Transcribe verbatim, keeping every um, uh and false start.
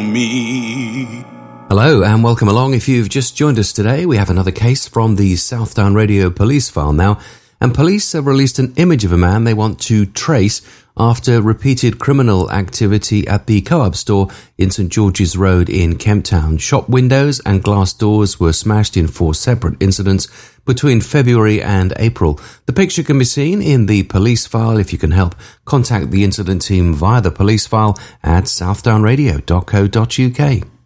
me. Hello and welcome along. If you've just joined us today, we have another case from the Southdown Radio police file now, and police have released an image of a man they want to trace after repeated criminal activity at the Co-op store in St George's Road in Kemptown. Shop windows and glass doors were smashed in four separate incidents between February and April. The picture can be seen in the police file. If you can help, contact the incident team via the police file at southdown radio dot co dot uk.